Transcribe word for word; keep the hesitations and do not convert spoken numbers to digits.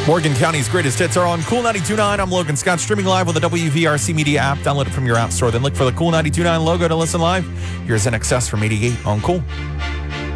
Morgan County's greatest hits are on Cool ninety-two point nine. I'm Logan Scott, streaming live with the W V R C Media app. Download it from your app store. Then look for the Cool ninety-two point nine logo to listen live. Here's N X S from eighty-eight on Cool.